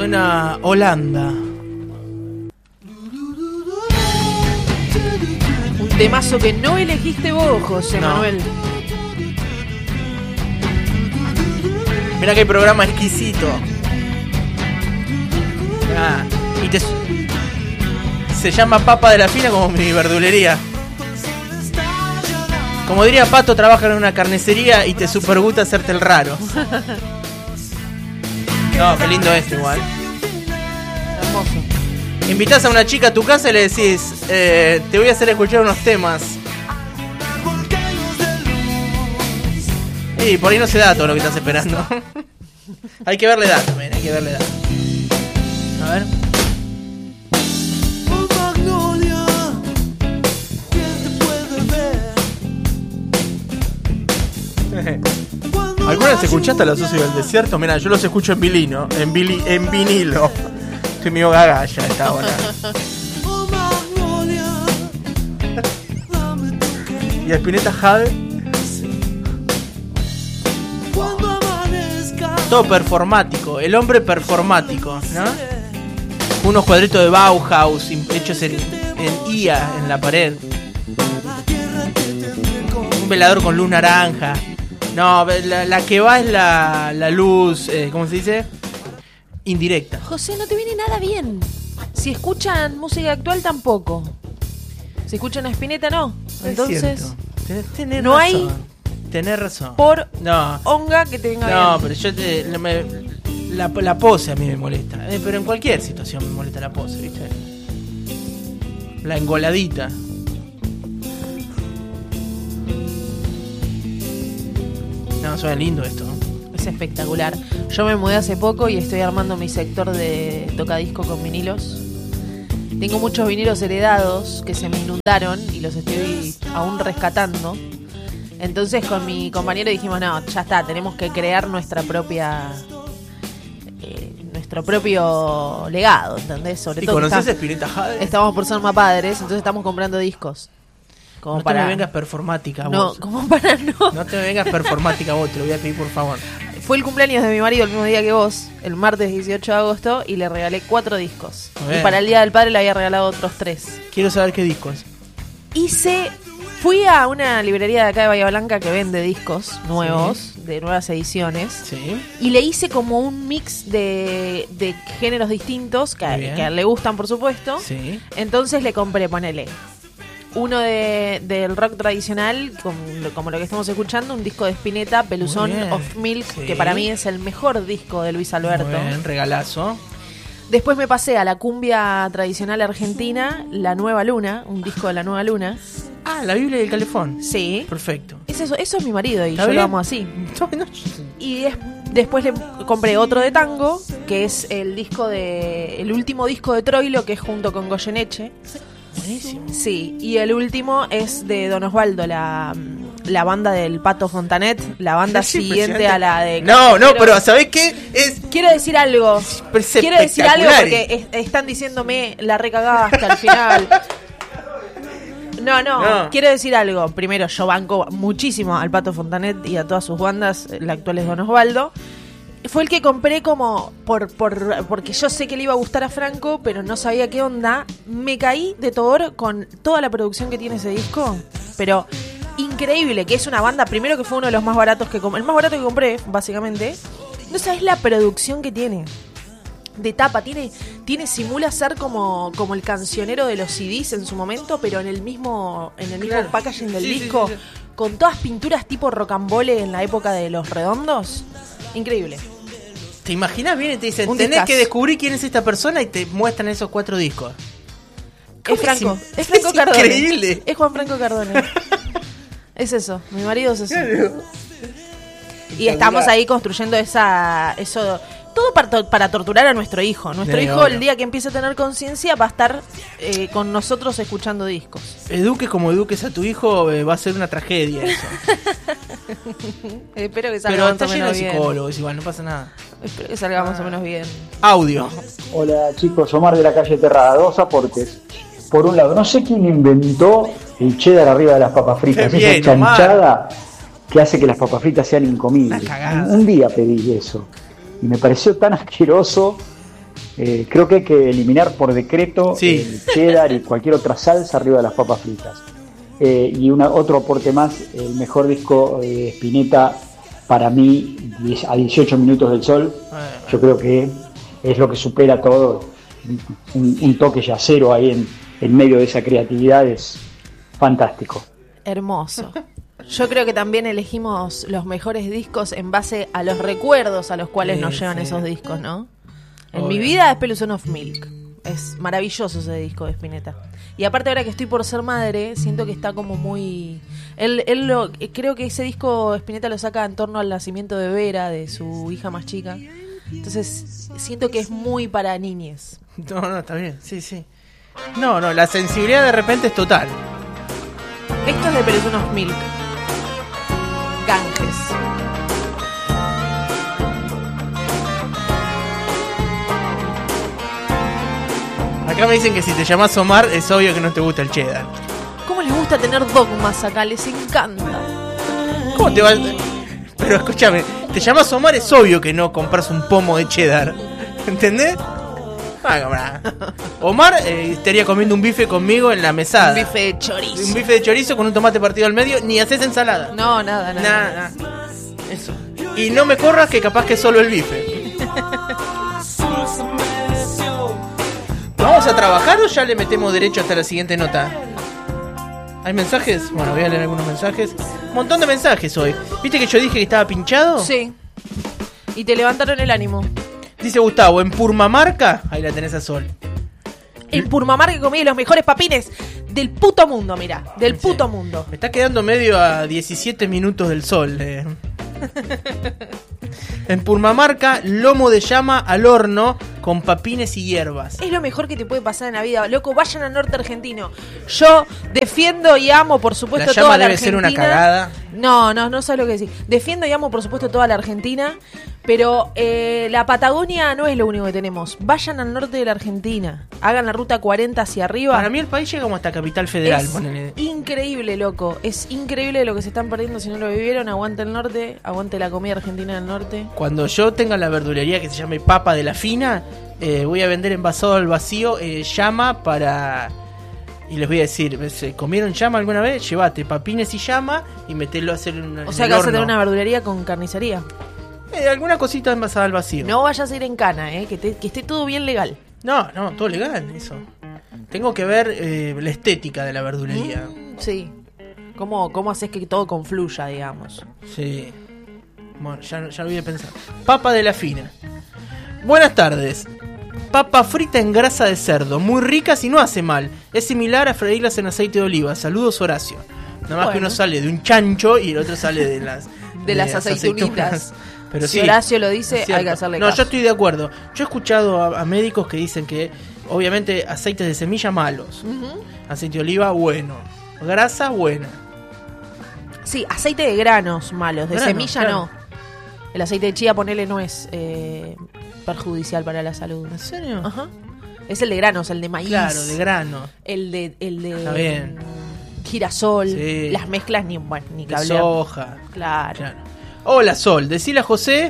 Suena Holanda. Un temazo que no elegiste vos, José Manuel. Mirá qué programa exquisito. Y se llama Papa de la Fina, como mi verdulería. Como diría Pato, trabaja en una carnicería y te super gusta hacerte el raro. No, qué lindo esto igual. Hermoso. Invitás a una chica a tu casa y le decís, te voy a hacer escuchar unos temas. Y por ahí no se da todo lo que estás esperando. Hay que verle edad también, hay que verle edad. A ver. ¿Alguna vez escuchaste a Los Socios del Desierto? Mira, yo los escucho en vinilo, en vinilo. Estoy medio gaga ya a esta hora. Y a Spinetta Jade. Todo performático, el hombre performático, ¿no? Unos cuadritos de Bauhaus hechos en IA en la pared. Un velador con luz naranja. No, la que va es la luz, ¿cómo se dice? Indirecta. José, no te viene nada bien. Si escuchan música actual, tampoco. Si escuchan a Spinetta, no. Entonces, tenés no razón. hay... Tenés razón. Por no. onga que te venga bien. No, pero yo la pose a mí me molesta. Pero en cualquier situación me molesta la pose, ¿viste? La engoladita. No, suena lindo esto. Es espectacular. Yo me mudé hace poco y estoy armando mi sector de tocadisco con vinilos. Tengo muchos vinilos heredados que se me inundaron y los estoy aún rescatando. Entonces con mi compañero dijimos, no, ya está, tenemos que crear nuestra propia nuestro propio legado, ¿entendés? Sobre ¿Y todo conocés a Spinetta Jade? Estamos por ser más padres, entonces estamos comprando discos. Como no para... te me vengas performática no, vos. como para no. No te me vengas performática vos, te lo voy a pedir por favor. Fue el cumpleaños de mi marido el mismo día que vos, el martes 18 de agosto, y le regalé 4 discos. Y para el Día del Padre le había regalado otros 3. Quiero saber qué discos. Fui a una librería de acá de Bahía Blanca que vende discos nuevos, sí, de nuevas ediciones, sí, y le hice como un mix de géneros distintos que a él le gustan, por supuesto. Sí. Entonces le compré, ponele, uno del rock tradicional, como lo que estamos escuchando, un disco de Spinetta, Peluzón of Milk, sí, que para mí es el mejor disco de Luis Alberto. Muy bien, regalazo. Después me pasé a la cumbia tradicional argentina, La Nueva Luna, un disco de La Nueva Luna. Ah, la Biblia del Calefón. Sí. Perfecto. Eso es mi marido y yo bien? lo amo así. Y después le compré otro de tango, que es el último disco de Troilo, que es junto con Goyeneche. Buenísimo. Sí, y el último es de Don Osvaldo, la banda del Pato Fontanet, la banda siguiente a la de... No, pero ¿sabés qué? Quiero decir algo. Quiero decir algo porque están diciéndome la recagada hasta el final. No, quiero decir algo. Primero, yo banco muchísimo al Pato Fontanet y a todas sus bandas, la actual es Don Osvaldo. Fue el que compré como porque yo sé que le iba a gustar a Franco, pero no sabía qué onda. Me caí de Todor con toda la producción que tiene ese disco, pero increíble, que es una banda, primero que fue uno de los más baratos el más barato que compré, básicamente. No sabes la producción que tiene. De tapa, simula ser como el cancionero de los CDs en su momento, pero en el mismo packaging del disco, sí. Con todas pinturas tipo rocambole en la época de Los Redondos. Increíble. ¿Te imaginas bien y te dicen, tenés que descubrir quién es esta persona y te muestran esos 4 discos? Es Franco Cardone. Increíble. Es Juan Franco Cardone. Es eso, mi marido es eso. Claro. Y estamos ahí construyendo eso. Todo para torturar a nuestro hijo. Nuestro hijo, el día que empiece a tener conciencia, va a estar con nosotros escuchando discos. Eduques como eduques a tu hijo, va a ser una tragedia eso. Espero que salga más o menos bien. Pero está lleno de psicólogos, igual, no pasa nada. Espero que salga más o menos bien. Audio. Hola chicos, Omar de la calle Terrada. 2 aportes. Por un lado, no sé quién inventó el cheddar arriba de las papas fritas. Bien, esa chanchada que hace que las papas fritas sean incomibles. Un día pedí eso y me pareció tan asqueroso Creo que hay que eliminar por decreto el cheddar y cualquier otra salsa arriba de las papas fritas. Y otro aporte más, el mejor disco de Spinetta para mí, a 18 minutos del sol, yo creo que es lo que supera todo. Un toque yacero ahí en medio de esa creatividad es fantástico. Hermoso. Yo creo que también elegimos los mejores discos en base a los recuerdos a los cuales nos llevan esos discos, ¿no? En mi vida es Peluson of Milk. Es maravilloso ese disco de Spinetta. Y aparte ahora que estoy por ser madre, siento que está como muy... creo que ese disco Spinetta lo saca en torno al nacimiento de Vera, de su hija más chica. Entonces siento que es muy para niñes. No, está bien, sí. No, la sensibilidad de repente es total. Esto es de Peluson of Milk. Ganges. Acá me dicen que si te llamas Omar es obvio que no te gusta el cheddar. ¿Cómo les gusta tener dogmas acá? Les encanta. ¿Cómo te va? Pero escúchame, te llamas Omar es obvio que no compras un pomo de cheddar. ¿Entendés? Omar estaría comiendo un bife conmigo en la mesada. Un bife de chorizo. Un bife de chorizo con un tomate partido al medio, ni haces ensalada. No, nada. Eso. Y no me corras que capaz que solo el bife. ¿Vamos a trabajar o ya le metemos derecho hasta la siguiente nota? ¿Hay mensajes? Bueno, voy a leer algunos mensajes. Un montón de mensajes hoy. ¿Viste que yo dije que estaba pinchado? Sí. Y te levantaron el ánimo. Dice Gustavo, en Purmamarca, ahí la tenés a Sol. En Purmamarca comí los mejores papines del puto mundo, mira. Del puto mundo. Me está quedando medio a 17 minutos del sol. En Purmamarca, lomo de llama al horno con papines y hierbas. Es lo mejor que te puede pasar en la vida, loco. Vayan al norte argentino. Yo defiendo y amo, por supuesto, toda la Argentina. La llama debe ser una cagada. No sabes lo que decir. Defiendo y amo, por supuesto, toda la Argentina. Pero la Patagonia no es lo único que tenemos. Vayan al norte de la Argentina. Hagan la ruta 40 hacia arriba. Para mí el país llega como hasta Capital Federal. Es increíble, loco. Es increíble lo que se están perdiendo si no lo vivieron. Aguante el norte. Aguante la comida argentina del norte. Cuando yo tenga la verdulería que se llame Papa de la Fina, voy a vender envasado al vacío llama para... Y les voy a decir, ¿comieron llama alguna vez? Llévate papines y llama y metelo a hacer una... O sea que vas a tener una verdulería con carnicería. Alguna cosita envasada al vacío. No vayas a ir en cana, que esté todo bien legal. No, todo legal, eso. Tengo que ver la estética de la verdulería. Sí. ¿Cómo haces que todo confluya, digamos? Sí. Bueno, ya lo voy a pensar. Papa de la Fina. Buenas tardes. Papa frita en grasa de cerdo, muy rica si no hace mal. Es similar a freírlas en aceite de oliva. Saludos, Horacio. Nada más que uno sale de un chancho y el otro sale de las aceitunitas. Pero si Horacio lo dice, hay que hacerle caso. No, yo estoy de acuerdo. Yo he escuchado a médicos que dicen que obviamente aceites de semilla malos, aceite de oliva bueno, grasa buena. Sí, aceite de granos malos, de semilla claro. No. El aceite de chía, ponele, no es perjudicial para la salud. ¿En serio? Ajá. Es el de granos, el de maíz. Claro, de grano. El de Está bien. girasol, Sí. las mezclas ni que De hablar. soja. Claro. Hola, Sol, decile a José.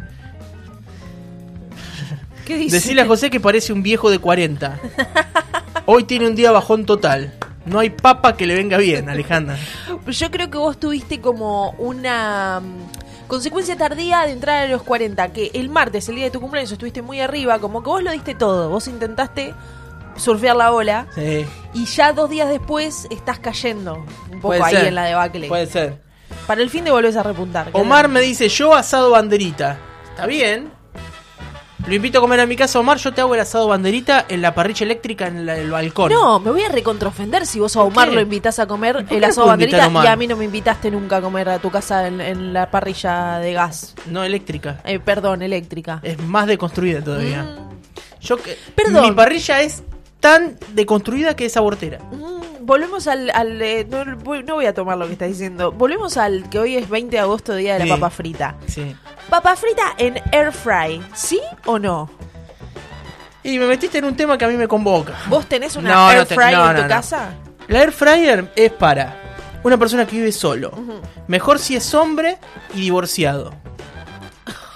¿Qué dice? Decile a José que parece un viejo de 40. Hoy tiene un día bajón total. No hay papa que le venga bien, Alejandra. Yo creo que vos tuviste como una consecuencia tardía de entrar a los 40, que el martes, el día de tu cumpleaños, estuviste muy arriba, como que vos lo diste todo, vos intentaste surfear la ola, Sí. y ya 2 días después estás cayendo un poco Puede ahí ser. en la debacle. Puede ser. Para el fin de volvés a repuntar. Omar me dice, yo asado banderita. Está bien. Lo invito a comer a mi casa, Omar. Yo te hago el asado banderita en la parrilla eléctrica en el balcón. No, me voy a recontraofender si vos a Omar qué? lo invitás a comer ¿Por qué el no asado puedo invitar banderita a Omar? y a mí no me invitaste nunca a comer a tu casa en la parrilla de gas. No eléctrica. Perdón, eléctrica. Es más deconstruida todavía. Perdón. Mi parrilla es tan deconstruida que es abortera. Volvemos no voy a tomar lo que estás diciendo. Volvemos al que hoy es 20 de agosto, día de la Sí. papa frita. Sí. Papa frita en air fry, ¿sí o no? Y me metiste en un tema que a mí me convoca. ¿Vos tenés una air fry en tu casa? La air fryer es para una persona que vive solo. Mejor si es hombre y divorciado.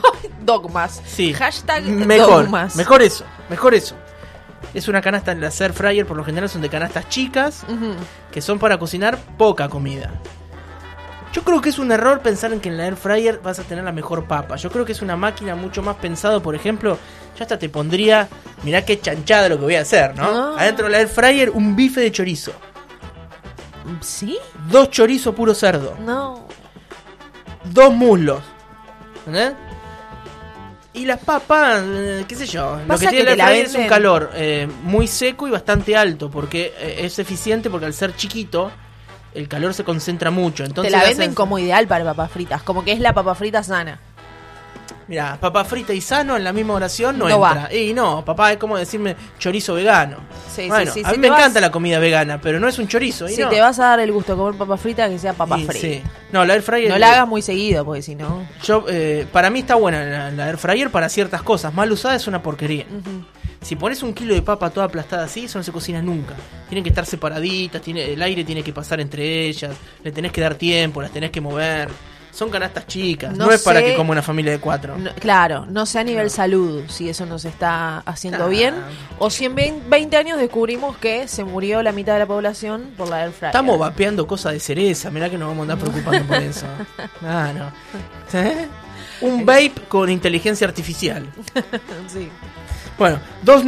dogmas. Sí. Hashtag Mejor eso. dogmas. Es una canasta en la air fryer, por lo general son de canastas chicas, Ujú. que son para cocinar poca comida. Yo creo que es un error pensar en que en la air fryer vas a tener la mejor papa. Yo creo que es una máquina mucho más pensado, por ejemplo, yo hasta te pondría, mirá qué chanchada lo que voy a hacer, ¿no? Ah. Adentro de la air fryer un bife de chorizo, ¿Sí? 2 chorizos puro cerdo, No. 2 muslos, ¿entendés? Y las papas, qué sé yo, lo Pasa que tiene que la te la air fryer es un venden- calor muy seco y bastante alto, porque es eficiente, porque al ser chiquito el calor se concentra mucho. Entonces te la hace- venden como ideal para papas fritas, como que es la papa frita sana. Mirá, papa frita y sano en la misma oración no No entra. va. Y no, papá, es como decirme chorizo vegano. Sí, Bueno, sí, sí. a mí Si me te vas- encanta la comida vegana, pero no es un chorizo. Y Si no. te vas a dar el gusto de comer papa frita, que sea papa Y frita. sí. No, la air fryer. No la hagas muy seguido, porque si no... Yo, para mí está buena la air fryer para ciertas cosas. Mal usada es una porquería. Si pones 1 kilo de papa toda aplastada así, eso no se cocina nunca. Tienen que estar separaditas, el aire tiene que pasar entre ellas, le tenés que dar tiempo, las tenés que mover. Son canastas chicas, no es para sé- que coma una familia de 4. No, claro, no sé a nivel salud si eso nos está haciendo Ah. bien, o si en 20 años descubrimos que se murió la mitad de la población por la air fryer. Estamos vapeando cosas de cereza, mirá que nos vamos a andar preocupando por eso. Ah, no. ¿Eh? Un vape con inteligencia artificial. Sí. Bueno,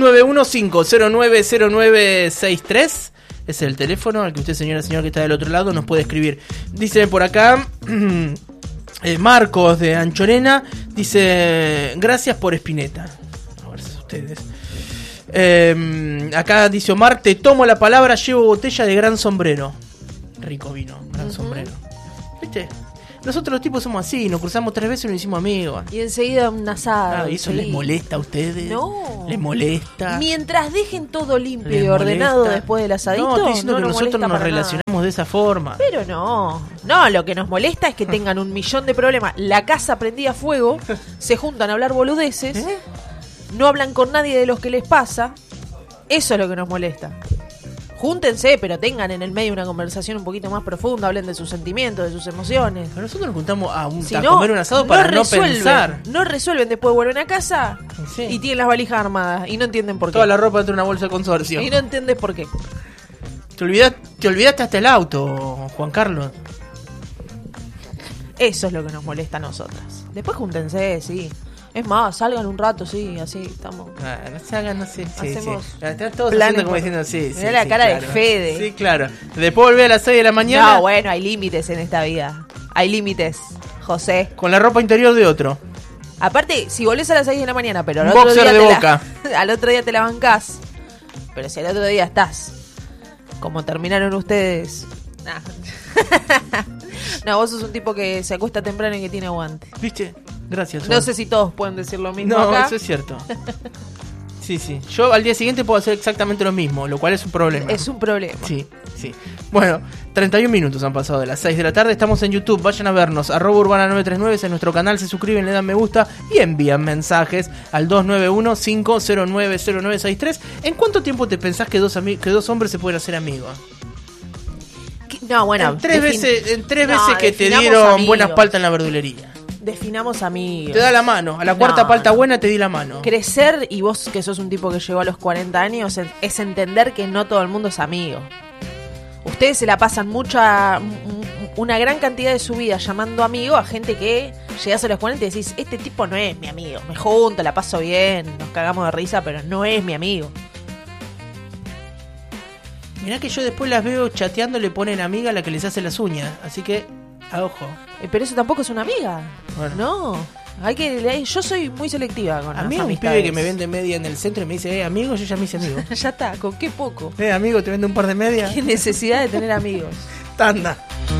291-509-0963 es el teléfono al que usted, señora, señor que está del otro lado, nos puede escribir. Dice por acá Marcos de Anchorena, dice gracias por Spinetta. A ver si ustedes. Acá dice Omar, te tomo la palabra, llevo botella de Gran Sombrero. Rico vino, Gran Sombrero. ¿Viste? Nosotros los tipos somos así, nos cruzamos 3 veces y nos hicimos amigos. Y enseguida un asado. ¿Y eso sí. les molesta a ustedes? No. ¿Les molesta? Mientras dejen todo limpio ¿Les y ordenado molesta? después del asadito, No, estoy diciendo que nos nosotros molesta nos para nada. relacionamos de esa forma. Pero no, lo que nos molesta es que tengan 1.000.000 de problemas. La casa prendida a fuego, se juntan a hablar boludeces, ¿Eh? no hablan con nadie de los que les pasa. Eso es lo que nos molesta. Júntense, pero tengan en el medio una conversación un poquito más profunda, hablen de sus sentimientos, de sus emociones. Pero nosotros nos juntamos Si a no, comer un asado para no resuelven, pensar. No resuelven, después vuelven a casa Sí. y tienen las valijas armadas y no entienden por qué. Toda la ropa dentro de una bolsa de consorcio. Y no entiendes por qué. Te olvidaste hasta el auto, Juan Carlos. Eso es lo que nos molesta a nosotras. Después júntense, sí. Es más, salgan un rato, sí, así estamos. No se hagan, no sé. Sí, Hacemos sí. Están todos planes haciendo como por- diciendo sí. Mirá sí, la sí, cara de claro. Fede. Sí, claro. Después volver a las 6 de la mañana No, bueno, hay límites en esta vida. Hay límites, José. con la ropa interior de otro. Aparte, si volvés a las 6 de la mañana, pero al Un otro boxer día de te Boca. al otro día te la bancás. Pero si al otro día estás como terminaron ustedes. Nah. No, vos sos un tipo que se acuesta temprano y que tiene aguante. ¿Viste? Gracias. No Sol. sé si todos pueden decir lo mismo No, acá. eso es cierto. Sí. Yo al día siguiente puedo hacer exactamente lo mismo, lo cual es un problema. Es un problema. Sí. Bueno, 31 minutos han pasado de las 6 de la tarde. Estamos en YouTube, vayan a vernos. @urbana939 es en nuestro canal. Se suscriben, le dan me gusta y envían mensajes al 291-509-0963. ¿En cuánto tiempo te pensás que dos hombres se pueden hacer amigos? No, bueno. en tres veces que te definamos dieron amigos. buenas paltas en la verdulería. Definamos amigos. Te da la mano. A la cuarta palta buena te di la mano. Crecer, y vos que sos un tipo que llegó a los 40 años, es entender que no todo el mundo es amigo. Ustedes se la pasan una gran cantidad de su vida llamando amigo a gente que llegás a los 40 y decís, este tipo no es mi amigo. Me junto, la paso bien, nos cagamos de risa, pero no es mi amigo. Mirá que yo después las veo chateando, le ponen amiga a la que les hace las uñas. Así que, a ojo. Pero eso tampoco es una amiga. Bueno. No. Yo soy muy selectiva con A las mí un amistades. pibe que me vende media en el centro y me dice, amigo, yo ya me hice amigo. Ya está, con qué poco. Amigo, te vende un par de medias. Qué necesidad de tener amigos. Tanda.